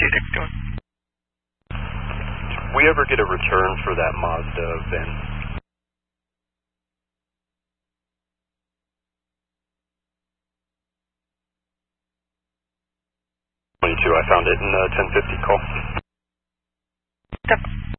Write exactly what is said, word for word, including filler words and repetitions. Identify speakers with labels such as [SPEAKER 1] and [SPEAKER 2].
[SPEAKER 1] Dudek doing?
[SPEAKER 2] Did we ever get a return for that Mazda van? twenty-two, I found it in uh, ten fifty call.
[SPEAKER 1] Step.